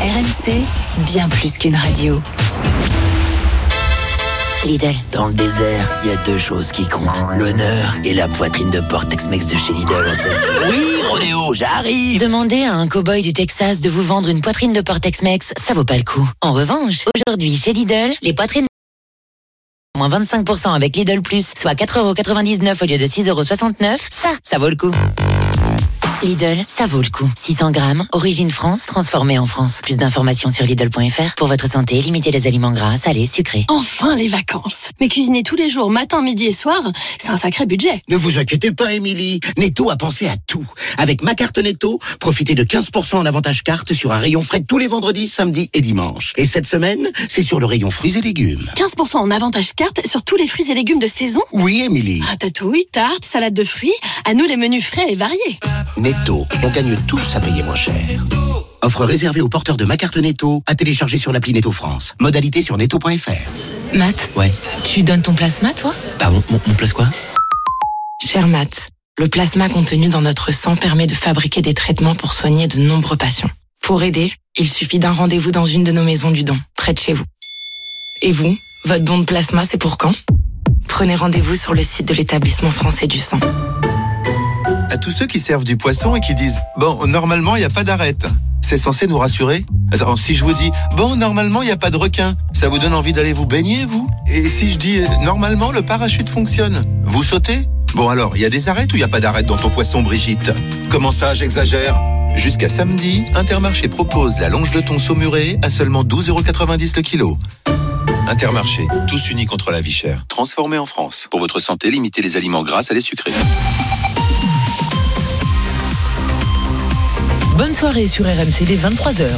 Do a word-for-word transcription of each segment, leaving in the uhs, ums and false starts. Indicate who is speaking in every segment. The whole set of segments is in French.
Speaker 1: R M C, bien plus qu'une radio. Lidl.
Speaker 2: Dans le désert, il y a deux choses qui comptent. L'honneur et la poitrine de porc Tex-Mex de chez Lidl. Oui, Rodéo, j'arrive.
Speaker 1: Demandez à un cow-boy du Texas de vous vendre une poitrine de porc Tex-Mex, ça vaut pas le coup. En revanche, aujourd'hui, chez Lidl, les poitrines moins vingt-cinq pour cent avec Lidl Plus, soit quatre euros quatre-vingt-dix-neuf au lieu de six euros soixante-neuf, ça, ça vaut le coup. Lidl, ça vaut le coup. six cents grammes, origine France, transformée en France. Plus d'informations sur Lidl point F R. Pour votre santé, limitez les aliments gras, salés, sucrés.
Speaker 3: Enfin les vacances. Mais cuisiner tous les jours, matin, midi et soir, c'est un sacré budget.
Speaker 2: Ne vous inquiétez pas, Émilie. Netto a pensé à tout. Avec ma carte Netto, profitez de quinze pour cent en avantage carte sur un rayon frais tous les vendredis, samedis et dimanches. Et cette semaine, c'est sur le rayon fruits et légumes.
Speaker 3: quinze pour cent en avantage carte sur tous les fruits et légumes de saison.
Speaker 2: Oui, Émilie.
Speaker 3: Ratatouille, tarte, salade de fruits, à nous les menus frais et variés.
Speaker 2: Netto, on gagne tous à payer moins cher. Offre réservée aux porteurs de ma carte Netto, à télécharger sur l'appli Netto France. Modalité sur netto point F R.
Speaker 4: Matt,
Speaker 5: Ouais.
Speaker 4: tu donnes ton plasma, toi ?
Speaker 5: Pardon, mon, mon place quoi ?
Speaker 4: Cher Matt, le plasma contenu dans notre sang permet de fabriquer des traitements pour soigner de nombreux patients. Pour aider, il suffit d'un rendez-vous dans une de nos maisons du don, près de chez vous. Et vous, votre don de plasma, c'est pour quand ? Prenez rendez-vous sur le site de l'établissement français du sang.
Speaker 6: À tous ceux qui servent du poisson et qui disent « Bon, normalement, il n'y a pas d'arête ». C'est censé nous rassurer ? Attends, si je vous dis « Bon, normalement, il n'y a pas de requin », ça vous donne envie d'aller vous baigner, vous ? Et si je dis « Normalement, le parachute fonctionne », vous sautez ? Bon alors, il y a des arêtes ou il n'y a pas d'arête dans ton poisson, Brigitte ? Comment ça, j'exagère ? Jusqu'à samedi, Intermarché propose la longe de thon saumurée à seulement douze euros quatre-vingt-dix le kilo. Intermarché, tous unis contre la vie chère. Transformé en France. Pour votre santé, limitez les aliments gras à les sucrés.
Speaker 7: Bonne soirée sur R M C, les vingt-trois heures.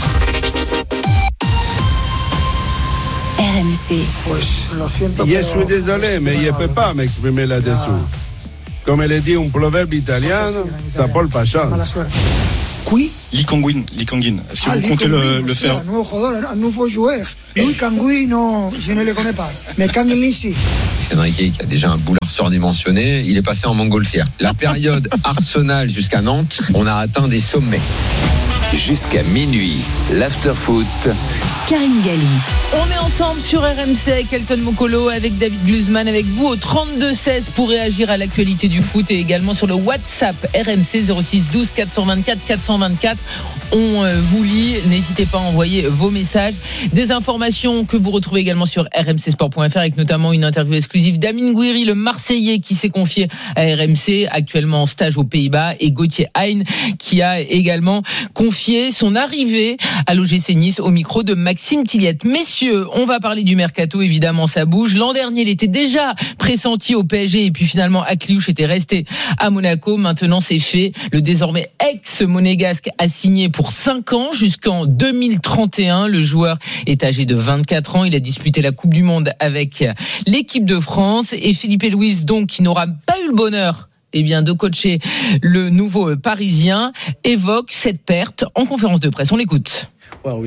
Speaker 1: R M C.
Speaker 8: Je suis désolé, mais il ne peut pas m'exprimer là-dessous. Comme elle dit un proverbe italien, ça parle pas chance.
Speaker 9: Qui
Speaker 10: Lee Kang-in, Lee Kang-in. Est-ce que
Speaker 9: ah,
Speaker 10: vous comptez le, le faire?
Speaker 9: Un nouveau joueur, un nouveau joueur. Louis Kang-in, non, je ne le connais pas. Mais Kang-in, si.
Speaker 11: Enrique, qui a déjà un boulard surdimensionné, il est passé en montgolfière. La période Arsenal jusqu'à Nantes, on a atteint des sommets.
Speaker 12: Jusqu'à minuit, l'after-foot.
Speaker 1: Karine Galli.
Speaker 7: On est ensemble sur R M C avec Elton Mokolo, avec David Gluzman, avec vous au trente-deux seize pour réagir à l'actualité du foot et également sur le WhatsApp R M C zéro six douze quatre cent vingt-quatre quatre cent vingt-quatre. On vous lit, n'hésitez pas à envoyer vos messages. Des informations que vous retrouvez également sur r m c sport point f r avec notamment une interview exclusive d'Amine Gouiri, le Marseillais qui s'est confié à R M C, actuellement en stage aux Pays-Bas, et Gauthier Hein qui a également confié son arrivée à l'O G C Nice au micro de Maxime Tilliette. Messieurs, on va parler du mercato, évidemment ça bouge. L'an dernier, il était déjà pressenti au P S G et puis finalement Akliouche était resté à Monaco. Maintenant c'est fait, le désormais ex-monégasque a signé pour cinq ans jusqu'en deux mille trente et un. Le joueur est âgé de vingt-quatre ans, il a disputé la Coupe du Monde avec l'équipe de France et Filipe Luis, donc qui n'aura pas eu le bonheur eh bien, de coacher le nouveau Parisien, évoque cette perte en conférence de presse. On l'écoute.
Speaker 13: On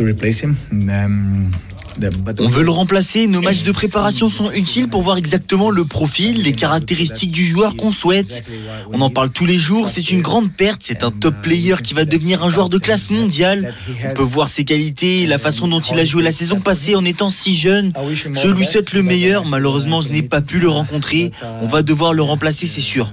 Speaker 13: veut le remplacer, nos matchs de préparation sont utiles pour voir exactement le profil, les caractéristiques du joueur qu'on souhaite. On en parle tous les jours, c'est une grande perte, c'est un top player qui va devenir un joueur de classe mondiale. On peut voir ses qualités, la façon dont il a joué la saison passée en étant si jeune. Je lui souhaite le meilleur, malheureusement je n'ai pas pu le rencontrer. On va devoir le remplacer, c'est sûr.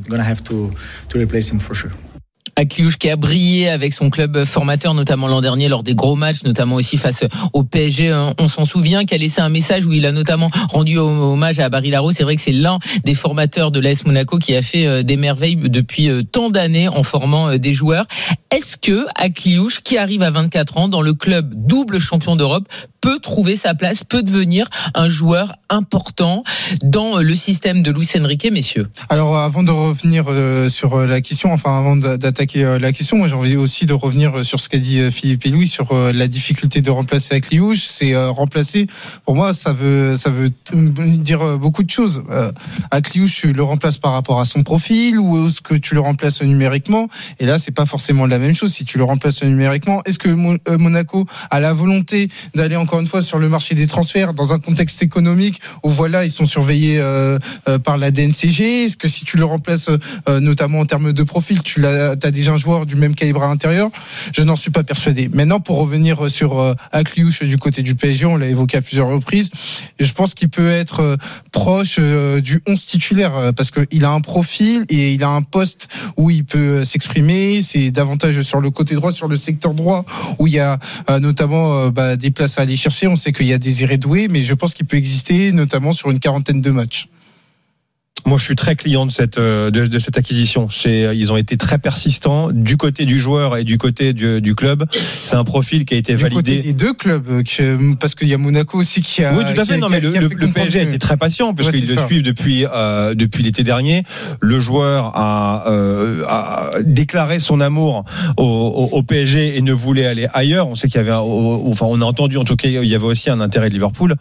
Speaker 7: Akliouche qui a brillé avec son club formateur, notamment l'an dernier lors des gros matchs, notamment aussi face au P S G, on s'en souvient, qui a laissé un message où il a notamment rendu hommage à Barry Larreau. C'est vrai que c'est l'un des formateurs de l'A S Monaco qui a fait des merveilles depuis tant d'années en formant des joueurs. Est-ce que Akliouche, qui arrive à vingt-quatre ans dans le club double champion d'Europe, peut trouver sa place, peut devenir un joueur important dans le système de Luis Enrique, messieurs?
Speaker 14: Alors avant de revenir sur la question, enfin avant d'attaquer la question, moi j'ai envie aussi de revenir sur ce qu'a dit Philippe et Louis sur la difficulté de remplacer Akliouche. C'est euh, remplacer, pour moi ça veut ça veut dire beaucoup de choses. Euh, Akliouche, tu le remplaces par rapport à son profil ou est-ce que tu le remplaces numériquement? Et là c'est pas forcément la même chose. Si tu le remplaces numériquement, est-ce que Monaco a la volonté d'aller en encore une fois sur le marché des transferts dans un contexte économique où voilà ils sont surveillés euh, euh, par la D N C G. Est-ce que si tu le remplaces euh, notamment en termes de profil, tu as déjà un joueur du même calibre à l'intérieur? Je n'en suis pas persuadé. Maintenant, pour revenir sur euh, Akliouche du côté du P S G, on l'a évoqué à plusieurs reprises, je pense qu'il peut être euh, proche euh, du onze titulaire euh, parce qu'il a un profil et il a un poste où il peut s'exprimer. C'est davantage sur le côté droit, sur le secteur droit où il y a euh, notamment euh, bah, des places à aller chercher. On sait qu'il y a Désiré Doué, mais je pense qu'il peut exister notamment sur une quarantaine de matchs.
Speaker 5: Moi, je suis très client de cette de, de cette acquisition. C'est, ils ont été très persistants du côté du joueur et du côté du, du club. C'est un profil qui a été
Speaker 14: du
Speaker 5: validé.
Speaker 14: Du côté des deux clubs, que, parce qu'il y a Monaco aussi qui a.
Speaker 5: Oui, tout à fait.
Speaker 14: A,
Speaker 5: non, mais le, le, le P S G a été très patient parce
Speaker 14: ouais,
Speaker 5: qu'ils le ça. suivent depuis euh, depuis l'été dernier. Le joueur a, euh, a déclaré son amour au, au, au P S G et ne voulait aller ailleurs. On sait qu'il y avait, au, enfin, on a entendu en tout cas, il y avait aussi un intérêt de Liverpool.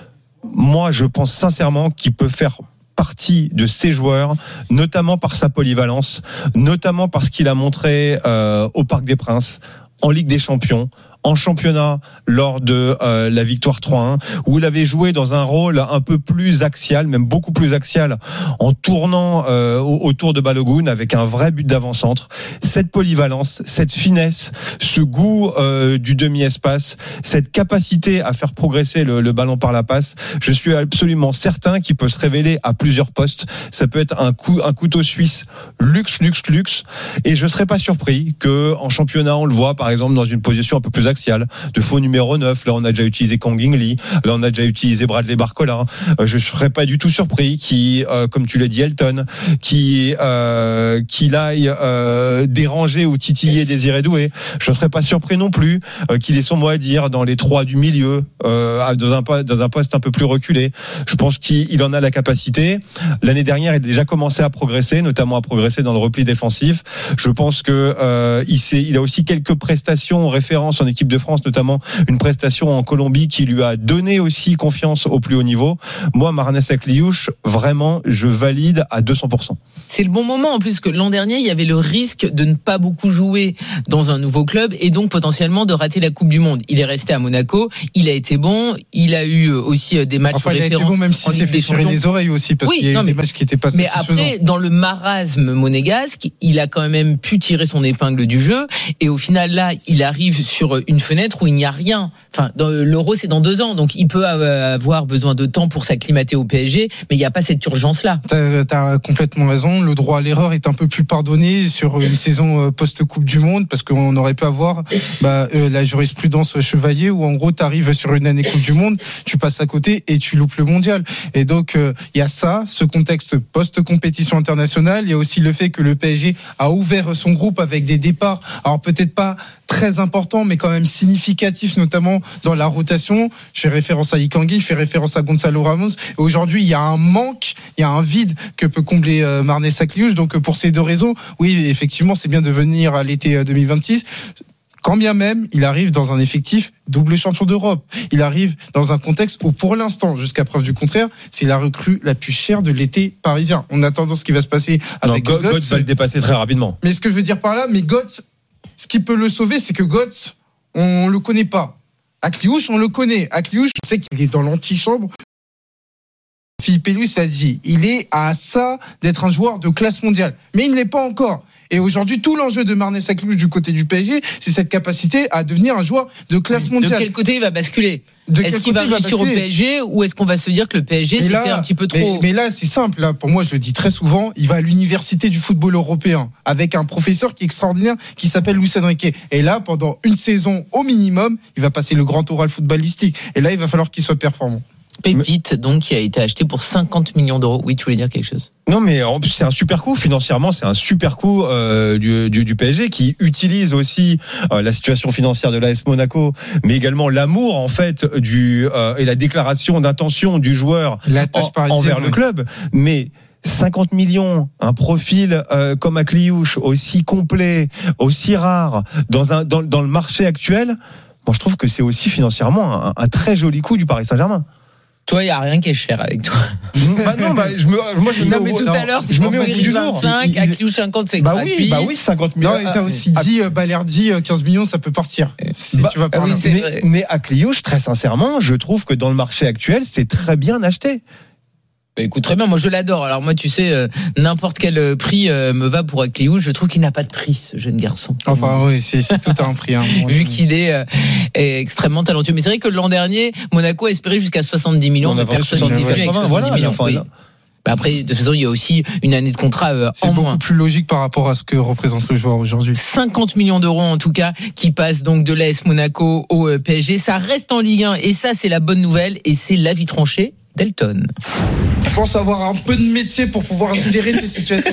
Speaker 5: Moi, je pense sincèrement qu'il peut faire partie de ces joueurs, notamment par sa polyvalence, notamment parce qu'il a montré euh, au Parc des Princes, en Ligue des Champions, en championnat lors de euh, la victoire trois un, où il avait joué dans un rôle un peu plus axial, même beaucoup plus axial, en tournant euh, autour de Balogun avec un vrai but d'avant-centre. Cette polyvalence, cette finesse, ce goût euh, du demi-espace, cette capacité à faire progresser le, le ballon par la passe, je suis absolument certain qu'il peut se révéler à plusieurs postes. Ça peut être un, coup, un couteau suisse luxe, luxe, luxe. Et je ne serais pas surpris qu'en championnat, on le voit par exemple dans une position un peu plus axial, de faux numéro neuf. Là, on a déjà utilisé Kang In Lee. Là, on a déjà utilisé Bradley Barcola. Euh, je ne serais pas du tout surpris qu'il, euh, comme tu l'as dit, Elton, qu'il, euh, qu'il aille euh, déranger ou titiller Désiré Doué. Je ne serais pas surpris non plus euh, qu'il ait son mot à dire dans les trois du milieu, euh, dans, un, dans un poste un peu plus reculé. Je pense qu'il en a la capacité. L'année dernière, il a déjà commencé à progresser, notamment à progresser dans le repli défensif. Je pense que euh, il, s'est, il a aussi quelques prestations références en équipe de France, notamment une prestation en Colombie qui lui a donné aussi confiance au plus haut niveau. Moi, Marnès Akliouche, vraiment, je valide à deux cents pour cent.
Speaker 7: C'est le bon moment, en plus que l'an dernier, il y avait le risque de ne pas beaucoup jouer dans un nouveau club et donc potentiellement de rater la Coupe du Monde. Il est resté à Monaco, il a été bon, il a eu aussi des matchs
Speaker 14: enfin,
Speaker 7: références.
Speaker 14: Il a été bon, même si c'est fait tirer les oreilles aussi, parce oui, qu'il y a non, eu mais, des matchs qui n'étaient pas
Speaker 7: mais
Speaker 14: satisfaisants.
Speaker 7: Mais après, dans le marasme monégasque, il a quand même pu tirer son épingle du jeu et au final, là, il arrive sur une fenêtre où il n'y a rien. Enfin, dans l'Euro, c'est dans deux ans, donc il peut avoir besoin de temps pour s'acclimater au P S G, mais il n'y a pas cette urgence-là.
Speaker 14: T'as, t'as complètement raison. Le droit à l'erreur est un peu plus pardonné sur une saison post-Coupe du Monde, parce qu'on aurait pu avoir bah, euh, la jurisprudence Chevalier, où en gros, t'arrives sur une année Coupe du Monde, tu passes à côté et tu loupes le mondial. Et donc, il euh, y a ça, ce contexte post-compétition internationale. Il y a aussi le fait que le P S G a ouvert son groupe avec des départs, alors peut-être pas très importants, mais quand même significatif, notamment dans la rotation. Je fais référence à Ikangi, je fais référence à Gonzalo Ramos. Et aujourd'hui, il y a un manque, il y a un vide que peut combler euh, Marnès Akliouche. Donc, pour ces deux raisons, oui, effectivement, c'est bien de venir à l'été deux mille vingt-six. Quand bien même, il arrive dans un effectif double champion d'Europe. Il arrive dans un contexte où, pour l'instant, jusqu'à preuve du contraire, c'est la recrue la plus chère de l'été parisien. On attend ce qui va se passer avec
Speaker 5: non, Götze. Götze va le dépasser très rapidement.
Speaker 14: Mais ce que je veux dire par là, mais Götze, ce qui peut le sauver, c'est que Götze, on le connaît pas. Akliouche, on le connaît. Akliouche, on sait qu'il est dans l'antichambre. Philippe Luis l'a dit, il est à ça d'être un joueur de classe mondiale. Mais il ne l'est pas encore. Et aujourd'hui, tout l'enjeu de Marnès Akliouche du côté du P S G, c'est cette capacité à devenir un joueur de classe mondiale.
Speaker 7: De quel côté il va basculer ? Est-ce qu'il va réussir au P S G ou est-ce qu'on va se dire que le P S G, c'était là, un petit peu trop...
Speaker 14: Mais, mais là, c'est simple. Là, pour moi, je le dis très souvent, il va à l'université du football européen avec un professeur qui est extraordinaire, qui s'appelle Luis Enrique. Et là, pendant une saison au minimum, il va passer le grand oral footballistique. Et là, il va falloir qu'il soit performant.
Speaker 7: Pépite, donc, qui a été acheté pour cinquante millions d'euros. Oui, tu voulais dire quelque chose ?
Speaker 5: Non, mais en plus, c'est un super coup. Financièrement, c'est un super coup euh, du, du, du P S G qui utilise aussi euh, la situation financière de l'A S Monaco, mais également l'amour, en fait, du, euh, et la déclaration d'intention du joueur en, envers le club. Mais cinquante millions, un profil euh, comme Akliouche, aussi complet, aussi rare, dans, un, dans, dans le marché actuel, moi, je trouve que c'est aussi financièrement un, un très joli coup du Paris Saint-Germain.
Speaker 7: Toi, il n'y a rien qui est cher avec toi.
Speaker 5: Bah non, bah, je me, moi, je me
Speaker 7: Non,
Speaker 5: mets
Speaker 7: mais
Speaker 5: au-
Speaker 7: tout à l'heure, c'est
Speaker 5: je me mets au
Speaker 7: Ribéry
Speaker 5: goût du jour.
Speaker 7: vingt-cinq, à Cliouche cinquante, c'est
Speaker 5: Bah
Speaker 7: gratuit.
Speaker 5: oui, bah oui, cinquante millions.
Speaker 14: Non, et t'as aussi dit, euh, Balerdi, euh, quinze millions, ça peut partir. Si
Speaker 5: Bah,
Speaker 14: tu vas par
Speaker 7: ah oui,
Speaker 14: là.
Speaker 7: c'est
Speaker 5: mais,
Speaker 7: vrai.
Speaker 5: mais à Cliouche, très sincèrement, je trouve que dans le marché actuel, c'est très bien acheté.
Speaker 7: Bah, écoute, très bien, moi je l'adore. Alors moi, tu sais, euh, n'importe quel euh, prix euh, me va pour Cliouche. Je trouve qu'il n'a pas de prix, ce jeune garçon.
Speaker 14: Enfin, oui, c'est, c'est tout à un prix. Hein.
Speaker 7: Vu qu'il est, euh, est extrêmement talentueux. Mais c'est vrai que l'an dernier, Monaco a espéré jusqu'à soixante-dix millions,
Speaker 5: On
Speaker 7: mais
Speaker 5: a vendu
Speaker 7: personne n'est venu avec
Speaker 5: quatre-vingts,
Speaker 7: soixante-dix
Speaker 5: voilà,
Speaker 7: millions.
Speaker 5: enfin,
Speaker 7: Oui.
Speaker 5: là.
Speaker 7: Bah après, de toute façon, il y a aussi une année de contrat euh,
Speaker 14: C'est
Speaker 7: en
Speaker 14: beaucoup
Speaker 7: moins.
Speaker 14: plus logique par rapport à ce que représente le joueur aujourd'hui.
Speaker 7: cinquante millions d'euros en tout cas qui passent donc de l'A S Monaco au euh, P S G. Ça reste en Ligue un et ça c'est la bonne nouvelle et c'est l'avis tranché d'Elton.
Speaker 14: Je pense avoir un peu de métier pour pouvoir gérer ces situations.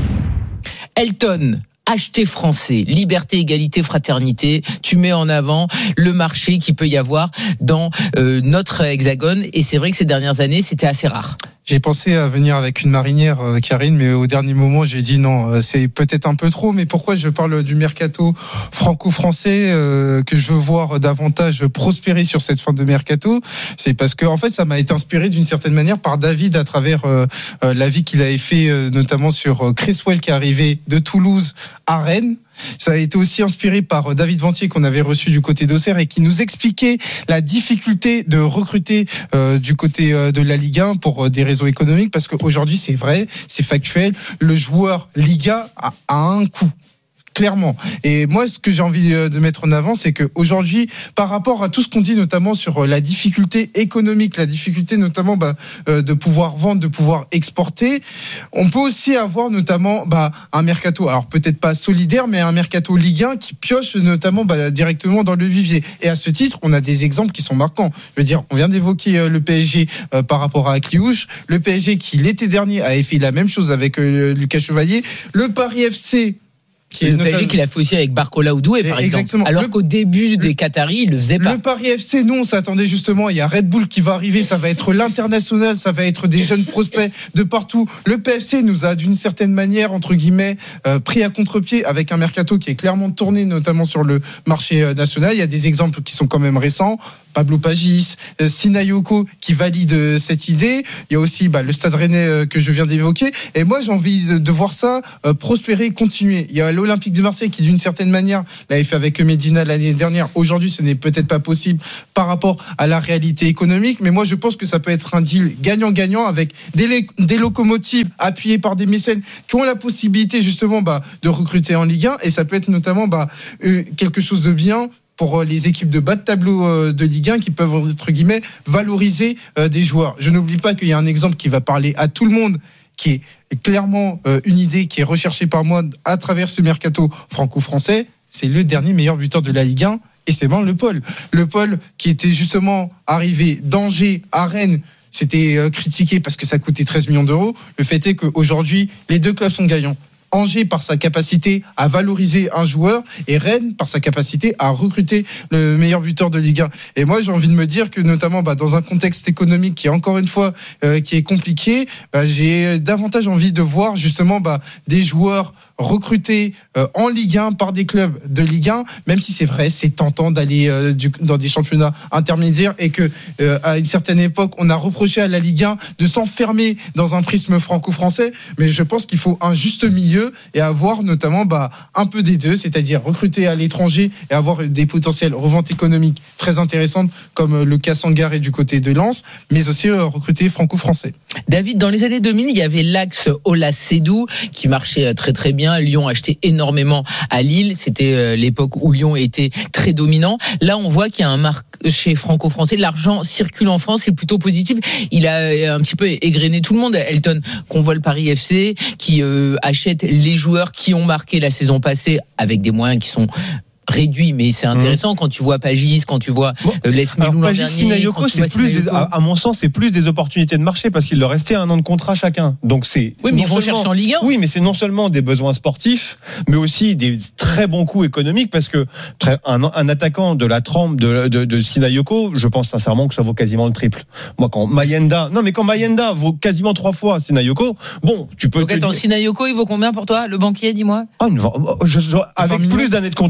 Speaker 7: Elton, acheter français, liberté, égalité, fraternité. Tu mets en avant le marché qu'il peut y avoir dans euh, notre hexagone et c'est vrai que ces dernières années c'était assez rare.
Speaker 14: J'ai pensé à venir avec une marinière, euh, Karine, mais au dernier moment, j'ai dit non, euh, c'est peut-être un peu trop. Mais pourquoi je parle du mercato franco-français euh, que je veux voir davantage prospérer sur cette fin de mercato? C'est parce que en fait, ça m'a été inspiré d'une certaine manière par David à travers euh, euh, l'avis qu'il avait fait, euh, notamment sur euh, Cresswell qui est arrivé de Toulouse à Rennes. Ça a été aussi inspiré par David Ventier qu'on avait reçu du côté d'Auxerre et qui nous expliquait la difficulté de recruter euh, du côté euh, de la Ligue un pour euh, des raisons économiques parce qu'aujourd'hui c'est vrai, c'est factuel, le joueur Liga a, a un coût. Clairement. Et moi, ce que j'ai envie de mettre en avant, c'est qu'aujourd'hui, par rapport à tout ce qu'on dit, notamment sur la difficulté économique, la difficulté notamment bah, euh, de pouvoir vendre, de pouvoir exporter, on peut aussi avoir notamment bah, un mercato, alors peut-être pas solidaire, mais un mercato Ligue un qui pioche notamment bah, directement dans le vivier. Et à ce titre, on a des exemples qui sont marquants. Je veux dire, on vient d'évoquer euh, le P S G euh, par rapport à Cliouche, le P S G qui l'été dernier avait fait la même chose avec euh, Lucas Chevalier, le Paris F C.
Speaker 7: Qui est le P S G qu'il a fait aussi avec Barcola ou Doué par
Speaker 14: Exactement.
Speaker 7: exemple. Alors
Speaker 14: le...
Speaker 7: qu'au début des Qataris, il le faisait pas.
Speaker 14: Le Paris F C, nous on s'attendait justement, il y a Red Bull qui va arriver, ça va être l'international, ça va être des jeunes prospects de partout. Le P F C nous a d'une certaine manière, entre guillemets, euh, pris à contre-pied avec un mercato qui est clairement tourné, notamment sur le marché national. Il y a des exemples qui sont quand même récents. Pablo Pagis, euh, Sinayoko qui valide euh, cette idée. Il y a aussi bah, le Stade Rennais euh, que je viens d'évoquer. Et moi, j'ai envie de, de voir ça euh, prospérer, continuer. Il y a l'Olympique de Marseille qui, d'une certaine manière, l'avait fait avec Medina l'année dernière. Aujourd'hui, ce n'est peut-être pas possible par rapport à la réalité économique. Mais moi, je pense que ça peut être un deal gagnant-gagnant avec des, des locomotives appuyées par des mécènes qui ont la possibilité justement bah, de recruter en Ligue un. Et ça peut être notamment bah, euh, quelque chose de bien pour les équipes de bas de tableau de Ligue un qui peuvent, entre guillemets, valoriser des joueurs. Je n'oublie pas qu'il y a un exemple qui va parler à tout le monde, qui est clairement une idée qui est recherchée par moi à travers ce mercato franco-français. C'est le dernier meilleur buteur de la Ligue un, et c'est Ben Le Paul. Le Paul qui était justement arrivé d'Angers à Rennes. C'était critiqué parce que ça coûtait treize millions d'euros. Le fait est qu'aujourd'hui, les deux clubs sont gagnants. Angers par sa capacité à valoriser un joueur et Rennes par sa capacité à recruter le meilleur buteur de Ligue un. Et moi, j'ai envie de me dire que notamment bah, dans un contexte économique qui est encore une fois euh, qui est compliqué, bah, j'ai davantage envie de voir justement bah, des joueurs recrutés euh, en Ligue un par des clubs de Ligue un, même si c'est vrai, c'est tentant d'aller euh, du, dans des championnats intermédiaires et que euh, à une certaine époque, on a reproché à la Ligue un de s'enfermer dans un prisme franco-français, mais je pense qu'il faut un juste milieu et avoir notamment bah, un peu des deux, c'est-à-dire recruter à l'étranger et avoir des potentielles reventes économiques très intéressantes comme le cas Sangaré du côté de Lens, mais aussi euh, recruter franco-français.
Speaker 7: David, dans les années deux mille, il y avait l'axe Ola-Sédou qui marchait très très bien. Lyon achetait énormément à Lille. C'était l'époque où Lyon était très dominant. Là, on voit qu'il y a un marché franco-français. L'argent circule en France, c'est plutôt positif. Il a un petit peu égrené tout le monde. Elton, qu'on voit le Paris F C, qui euh, achète les joueurs qui ont marqué la saison passée avec des moyens qui sont réduit, mais c'est intéressant mmh. quand tu vois Pagis, quand tu vois bon. euh, Les Milou l'an dernier.
Speaker 5: Sinayoko, c'est plus des, à, à mon sens, c'est plus des opportunités de marché parce qu'il leur restait un an de contrat chacun. Donc c'est.
Speaker 7: Oui, mais ils vont chercher en Ligue un.
Speaker 5: Oui, mais c'est non seulement des besoins sportifs, mais aussi des très bons coups économiques parce que un, un attaquant de la trempe de, de, de Sinayoko, je pense sincèrement que ça vaut quasiment le triple. Moi, quand Mayenda, non, mais quand Mayenda vaut quasiment trois fois Sinayoko, bon, tu peux.
Speaker 7: Donc attends, dire... Sinayoko, il vaut combien pour toi, le banquier, dis-moi?
Speaker 5: Ah, une, je, je, avec plus d'années de contrat.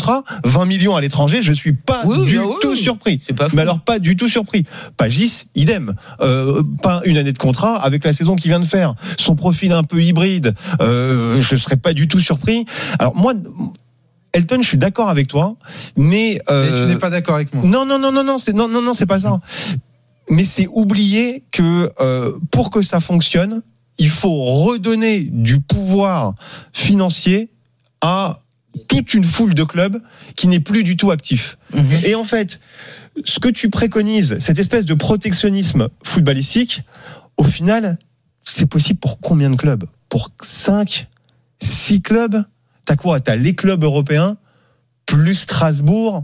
Speaker 5: vingt millions à l'étranger, je suis pas
Speaker 7: Oui,
Speaker 5: du
Speaker 7: bah oui,
Speaker 5: tout
Speaker 7: oui.
Speaker 5: surpris.
Speaker 7: C'est pas fou.
Speaker 5: Mais alors pas du tout surpris. Pagis, idem. Euh, pas une année de contrat avec la saison qu'il vient de faire. Son profil un peu hybride, euh, je serais pas du tout surpris. Alors moi, Elton, je suis d'accord avec toi, mais euh,
Speaker 14: Et tu n'es pas d'accord avec moi.
Speaker 5: non, non, non, non, non, c'est non, non, non, c'est pas ça. Mais c'est oublier que euh, pour que ça fonctionne, il faut redonner du pouvoir financier à toute une foule de clubs qui n'est plus du tout actif. Mmh. Et en fait, ce que tu préconises, cette espèce de protectionnisme footballistique, au final, c'est possible pour combien de clubs ? Pour cinq, six clubs ? T'as quoi ? T'as les clubs européens, plus Strasbourg,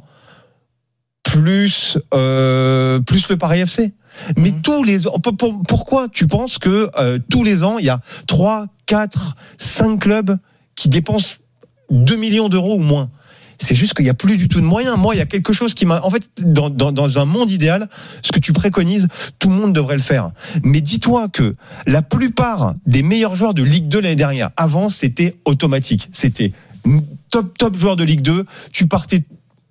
Speaker 5: plus euh, plus le Paris F C. Mais mmh. tous les ans, pourquoi tu penses que euh, tous les ans il y a trois, quatre, cinq clubs qui dépensent deux millions d'euros ou moins ? C'est juste qu'il n'y a plus du tout de moyens. Moi, il y a quelque chose qui m'a... En fait, dans, dans, dans un monde idéal, ce que tu préconises, tout le monde devrait le faire. Mais dis-toi que la plupart des meilleurs joueurs de Ligue deux l'année dernière, avant, c'était automatique. C'était top, top joueur de Ligue deux. Tu partais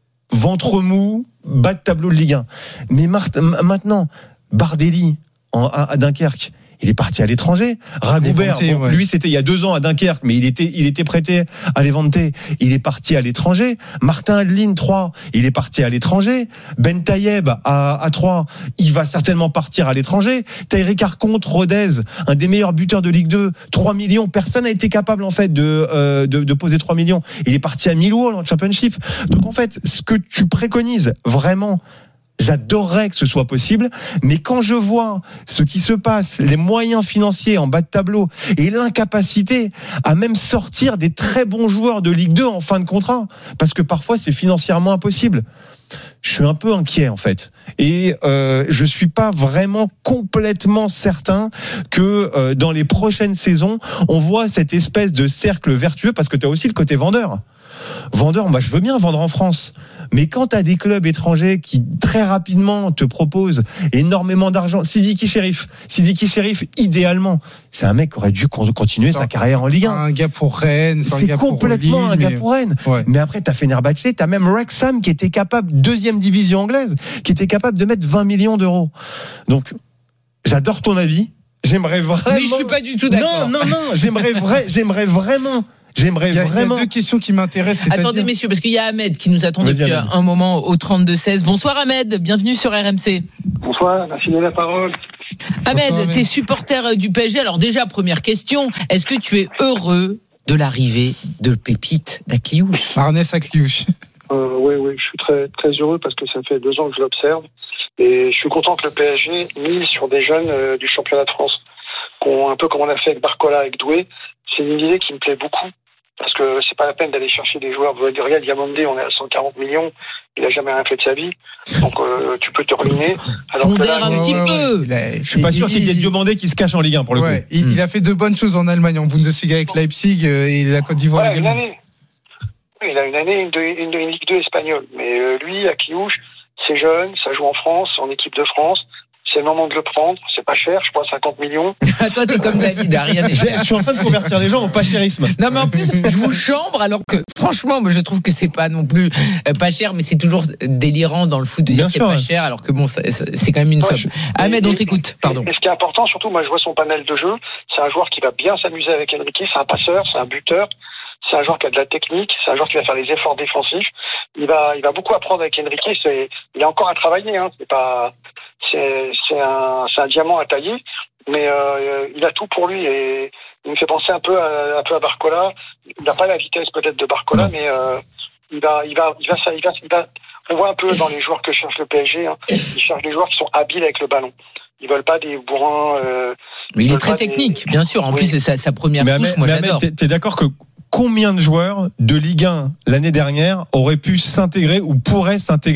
Speaker 5: ventre mou, bas de tableau de Ligue un. Mais maintenant, Bardelli, en, à, à Dunkerque, il est parti à l'étranger. Ragoubert, bon, ouais. lui c'était il y a deux ans à Dunkerque, mais il était il était prêté à Levante. Il est parti à l'étranger. Martin Adeline, trois, il est parti à l'étranger. Ben Tayeb à, à trois, il va certainement partir à l'étranger. Taïrik Arconte, Rodez, un des meilleurs buteurs de Ligue deux, trois millions. Personne n'a été capable en fait de, euh, de de poser trois millions. Il est parti à Millwall en Championship. Donc en fait, ce que tu préconises vraiment, j'adorerais que ce soit possible, mais quand je vois ce qui se passe, les moyens financiers en bas de tableau et l'incapacité à même sortir des très bons joueurs de Ligue deux en fin de contrat, parce que parfois c'est financièrement impossible, je suis un peu inquiet en fait. Et euh, je suis pas vraiment complètement certain que euh, dans les prochaines saisons, on voit cette espèce de cercle vertueux, parce que tu as aussi le côté vendeur. Vendeur, moi je veux bien vendre en France, mais quand tu as des clubs étrangers qui très rapidement te proposent énormément d'argent, Sidiki Cherif, Sidiki Cherif, idéalement, c'est un mec qui aurait dû continuer sa carrière en Ligue un.
Speaker 14: Un gars pour Rennes, c'est,
Speaker 5: c'est
Speaker 14: un gars
Speaker 5: complètement
Speaker 14: pour Lille,
Speaker 5: un gars
Speaker 14: mais...
Speaker 5: pour Rennes. Ouais. Mais après, tu as Fenerbahçe, tu as même Wrexham qui était capable, deuxième division anglaise, qui était capable de mettre vingt millions d'euros. Donc, j'adore ton avis. J'aimerais vraiment.
Speaker 7: Mais je suis pas du tout d'accord.
Speaker 5: Non, non, non. J'aimerais, vra... j'aimerais vraiment. J'aimerais
Speaker 14: il y a,
Speaker 5: vraiment.
Speaker 14: Il y a deux questions qui m'intéressent. C'est
Speaker 7: Attendez, messieurs, parce qu'il y a Ahmed qui nous attend depuis Ahmed. un moment au trente-deux seize. Bonsoir Ahmed, bienvenue sur R M C.
Speaker 15: Bonsoir, merci de la parole.
Speaker 7: Ahmed, Bonsoir, t'es supporter du P S G. Alors déjà, première question, est-ce que tu es heureux de l'arrivée de Pépite d'Akliouche ?
Speaker 14: Arnès Akliouche.
Speaker 15: Euh, oui, oui, je suis très, très heureux parce que ça fait deux ans que je l'observe. Et je suis content que le P S G mise sur des jeunes euh, du championnat de France. Un peu comme on a fait avec Barcola, avec Doué. C'est une idée qui me plaît beaucoup. Parce que c'est pas la peine d'aller chercher des joueurs. Regarde Diamandé, on est à cent quarante millions. Il a jamais rien fait de sa vie. Donc, euh, tu peux te ruiner.
Speaker 7: Alors que là, un petit ouais, peu.
Speaker 5: Ouais. Je suis pas il, sûr qu'il y ait Diamandé qui se cache en Ligue un pour le ouais, coup.
Speaker 14: Il,
Speaker 5: mmh.
Speaker 14: il a fait de bonnes choses en Allemagne, en Bundesliga avec Leipzig et la Côte d'Ivoire
Speaker 15: ouais,
Speaker 14: également.
Speaker 15: Une année. Il a une année, une, une, une Ligue deux espagnole. Mais euh, lui, Akliouche, c'est jeune, ça joue en France, en équipe de France. C'est le moment de le prendre, c'est pas cher, je crois cinquante millions.
Speaker 7: Toi, t'es comme David, rien n'est cher.
Speaker 5: Je suis en train de convertir les gens au pas chérisme.
Speaker 7: Non, mais en plus, je vous chambre, alors que, franchement, je trouve que c'est pas non plus pas cher, mais c'est toujours délirant dans le foot de dire que c'est pas cher, alors que bon, c'est quand même une somme. Ouais, Ahmed, on t'écoute, pardon.
Speaker 15: Et ce qui est important, surtout, moi, je vois son panel de jeu, c'est un joueur qui va bien s'amuser avec Enrique, c'est un passeur, c'est un buteur. C'est un joueur qui a de la technique, c'est un joueur qui va faire les efforts défensifs. Il va, il va beaucoup apprendre avec Enrique. C'est, il a encore à travailler. Hein. C'est pas, c'est, c'est un, c'est un diamant à tailler, mais euh, il a tout pour lui. Et il me fait penser un peu à, un peu à Barcola. Il n'a pas la vitesse peut-être de Barcola, non. mais euh, il va, il va, il va, il va, il va. On voit un peu dans les joueurs que cherche le P S G. Hein. Ils cherchent des joueurs qui sont habiles avec le ballon. Ils veulent pas des bourrins. Euh,
Speaker 7: mais il est très technique, des... bien sûr. En oui. plus, c'est sa, sa première
Speaker 5: mais
Speaker 7: touche.
Speaker 5: Ahmed,
Speaker 7: moi,
Speaker 5: mais
Speaker 7: j'adore.
Speaker 5: Ahmed, t'es, t'es d'accord que combien de joueurs de Ligue un l'année dernière auraient pu s'intégrer ou pourraient s'intégrer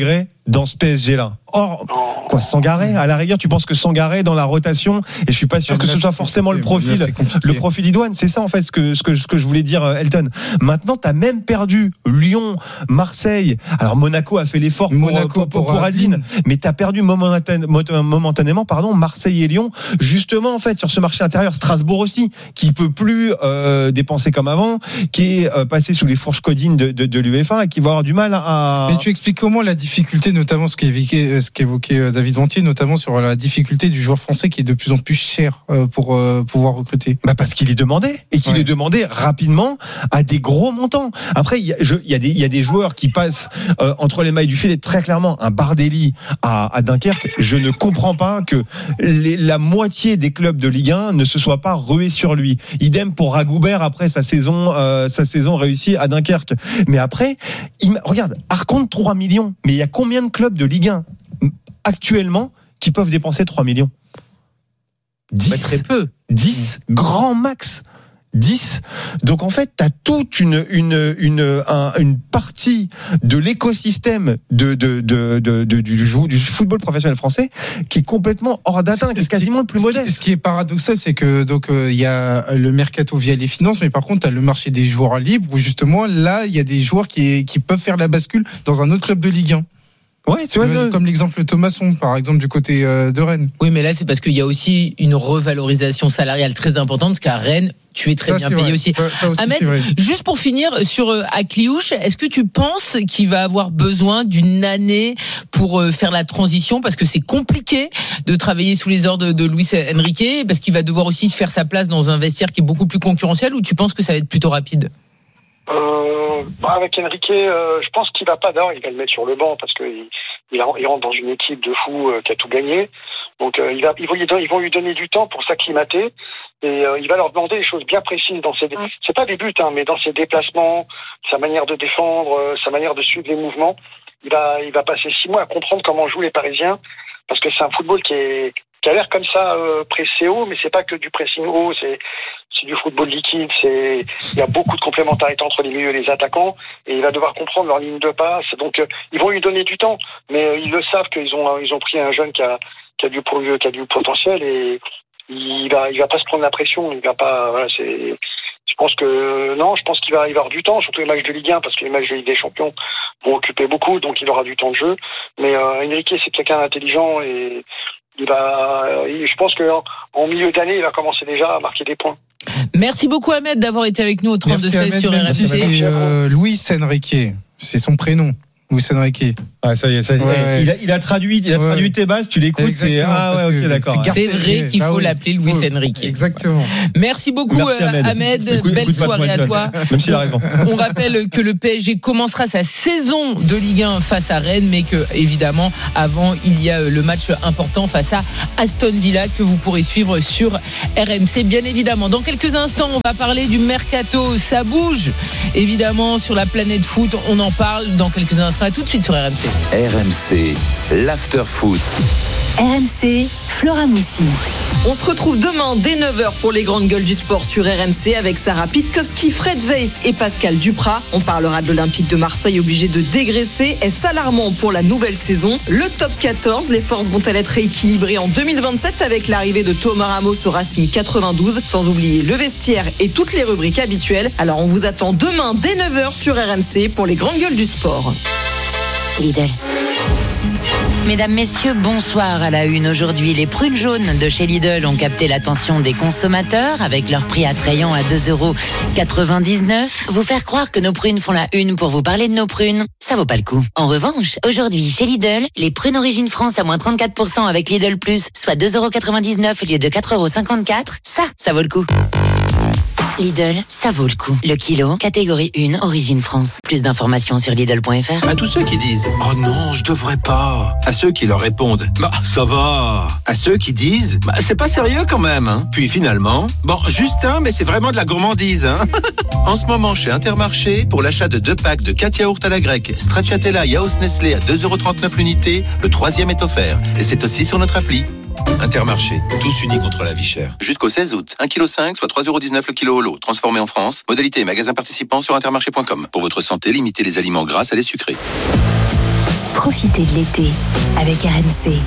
Speaker 5: dans ce P S G là. Or, quoi, Sangaré, à la rigueur, tu penses que Sangaré dans la rotation, et je suis pas sûr que ce soit forcément le profil, le profil idoine. C'est ça, en fait, ce que, ce que, ce que je voulais dire, Elton. Maintenant, t'as même perdu Lyon, Marseille. Alors, Monaco a fait l'effort pour,
Speaker 14: Monaco
Speaker 5: pour, pour,
Speaker 14: pour
Speaker 5: Adeline, mais t'as perdu momentané, momentanément, pardon, Marseille et Lyon. Justement, en fait, sur ce marché intérieur, Strasbourg aussi, qui peut plus, euh, dépenser comme avant, qui est euh, passé sous les fourches codines de, de, de l'UEFA et qui va avoir du mal à.
Speaker 14: Mais tu expliques comment la difficulté, notamment ce qu'évoquait, ce qu'évoquait David Vantier, notamment sur la difficulté du joueur français qui est de plus en plus cher pour euh, pouvoir recruter.
Speaker 5: Bah parce qu'il est demandé et qu'il
Speaker 14: ouais.
Speaker 5: est demandé rapidement à des gros montants. Après, il y a, je, il y a des, il y a des joueurs qui passent euh, entre les mailles du filet. Très clairement, un Bardelli à, à Dunkerque, je ne comprends pas que les, la moitié des clubs de Ligue un ne se soient pas rués sur lui. Idem pour Ragoubert après sa saison, euh, sa saison réussie à Dunkerque. Mais après, il, regarde, Arconte trois millions. Mais il y a combien de clubs de Ligue un actuellement qui peuvent dépenser trois millions? dix.
Speaker 7: Bah, très peu.
Speaker 5: dix, grand max. dix. Donc en fait, tu as toute une une une un, une partie de l'écosystème de de de, de, de du, du football professionnel français qui est complètement hors d'atteinte, qui est quasiment le plus modeste.
Speaker 14: Ce qui est paradoxal, c'est que donc il euh, y a le mercato via les finances, mais par contre, tu as le marché des joueurs libres où justement là, il y a des joueurs qui qui peuvent faire la bascule dans un autre club de Ligue un.
Speaker 5: Ouais, tu vois,
Speaker 14: euh, comme l'exemple de Thomasson, par exemple, du côté euh, de Rennes.
Speaker 7: Oui, mais là, c'est parce qu'il y a aussi une revalorisation salariale très importante, parce qu'à Rennes, tu es très
Speaker 14: ça,
Speaker 7: bien
Speaker 14: c'est
Speaker 7: payé
Speaker 14: vrai.
Speaker 7: aussi.
Speaker 14: Ça, ça aussi
Speaker 7: Ahmed,
Speaker 14: c'est vrai.
Speaker 7: juste pour finir sur euh, Akliouche, est-ce que tu penses qu'il va avoir besoin d'une année pour euh, faire la transition, parce que c'est compliqué de travailler sous les ordres de, de Luis Enrique, parce qu'il va devoir aussi faire sa place dans un vestiaire qui est beaucoup plus concurrentiel, ou tu penses que ça va être plutôt rapide?
Speaker 15: Euh, bah avec Enrique, euh, je pense qu'il va pas d'or, il va le mettre sur le banc parce que il, il rentre dans une équipe de fous euh, qui a tout gagné. Donc euh, il va, ils vont lui donner, ils vont lui donner du temps pour s'acclimater et euh, il va leur demander des choses bien précises dans ses, mmh. c'est pas des buts hein, mais dans ses déplacements, sa manière de défendre, euh, sa manière de suivre les mouvements. Il va, il va passer six mois à comprendre comment jouent les Parisiens parce que c'est un football qui est qui a l'air comme ça euh, pressé haut, mais c'est pas que du pressing haut, c'est c'est du football liquide, c'est il y a beaucoup de complémentarité entre les milieux et les attaquants et il va devoir comprendre leur ligne de passe. Donc euh, ils vont lui donner du temps, mais euh, ils le savent qu'ils ont ils ont pris un jeune qui a qui a du qui a du potentiel et il va il va pas se prendre la pression, il va pas voilà, c'est je pense que non, je pense qu'il va il va avoir du temps, surtout les matchs de Ligue un parce que les matchs de Ligue des Champions vont occuper beaucoup, donc il aura du temps de jeu. Mais euh, Enrique c'est quelqu'un d'intelligent et il va, je pense qu'en en milieu d'année, il va commencer déjà à marquer des points.
Speaker 7: Merci beaucoup Ahmed d'avoir été avec nous au trente-deux seize sur R M C.
Speaker 14: Si c'est euh, Luis Enrique, c'est son prénom. Luis Enrique.
Speaker 5: Ah, ça y est, ça y est. Ouais. Il, a, il a traduit, il a ouais. traduit tes bases, tu l'écoutes, c'est, ah ouais, ok, d'accord.
Speaker 7: C'est vrai qu'il faut ah, l'appeler Luis oui. Enrique.
Speaker 14: Exactement.
Speaker 7: Merci beaucoup, Merci, Ahmed. Ahmed. Écoute, Belle écoute soirée à toi.
Speaker 5: Même s'il a raison.
Speaker 7: On rappelle que le P S G commencera sa saison de Ligue un face à Rennes, mais que, évidemment, avant, il y a le match important face à Aston Villa que vous pourrez suivre sur R M C, bien évidemment. Dans quelques instants, on va parler du mercato. Ça bouge, évidemment, sur la planète foot. On en parle dans quelques instants. À tout de suite sur R M C.
Speaker 12: R M C, l'after-foot.
Speaker 16: R M C, Flora Moussi.
Speaker 17: On se retrouve demain dès neuf heures pour les grandes gueules du sport sur R M C avec Sarah Pitkowski, Fred Weiss et Pascal Duprat. On parlera de l'Olympique de Marseille obligé de dégraisser. Est-ce alarmant pour la nouvelle saison? Le top quatorze, les forces vont-elles être rééquilibrées en deux mille vingt-sept avec l'arrivée de Thomas Ramos au Racing quatre-vingt-douze, sans oublier le vestiaire et toutes les rubriques habituelles. Alors on vous attend demain dès neuf heures sur R M C pour les grandes gueules du sport.
Speaker 1: Lidl. Mesdames, messieurs, bonsoir à la une. Aujourd'hui, les prunes jaunes de chez Lidl ont capté l'attention des consommateurs avec leur prix attrayant à deux euros quatre-vingt-dix-neuf. Vous faire croire que nos prunes font la une pour vous parler de nos prunes, ça vaut pas le coup. En revanche, aujourd'hui, chez Lidl, les prunes Origine France à moins trente-quatre pour cent avec Lidl Plus, soit deux euros quatre-vingt-dix-neuf au lieu de quatre euros cinquante-quatre, ça, ça vaut le coup. Lidl, ça vaut le coup. Le kilo, catégorie un, Origine France. Plus d'informations sur Lidl point F R.
Speaker 6: À tous ceux qui disent « Oh non, je devrais pas ». À ceux qui leur répondent « Bah, ça va ». À ceux qui disent « Bah, c'est pas sérieux quand même hein ». Puis finalement, bon, juste un, mais c'est vraiment de la gourmandise hein. En ce moment, chez Intermarché, pour l'achat de deux packs de quatre yaourts à la grecque, Stracciatella Yaourt Nestlé à deux euros trente-neuf l'unité, le troisième est offert. Et c'est aussi sur notre appli. Intermarché, tous unis contre la vie chère. Jusqu'au seize août, un virgule cinq kilos, soit trois euros dix-neuf le kilo au lot, transformé en France. Modalité et magasin participant sur intermarché point com. Pour votre santé, limitez les aliments gras à les sucrés.
Speaker 16: Profitez de l'été avec R M C.